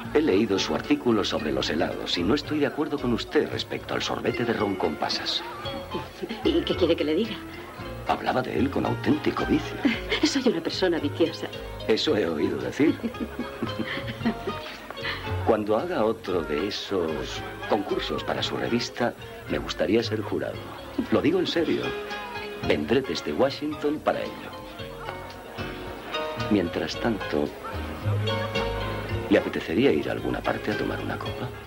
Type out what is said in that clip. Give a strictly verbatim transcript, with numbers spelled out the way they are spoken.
He leído su artículo sobre los helados y no estoy de acuerdo con usted respecto al sorbete de ron con pasas. ¿Y qué quiere que le diga? Hablaba de él con auténtico vicio. Soy una persona viciosa. Eso he oído decir. Cuando haga otro de esos concursos para su revista, me gustaría ser jurado. Lo digo en serio. Vendré desde Washington para ello. Mientras tanto, ¿le apetecería ir a alguna parte a tomar una copa?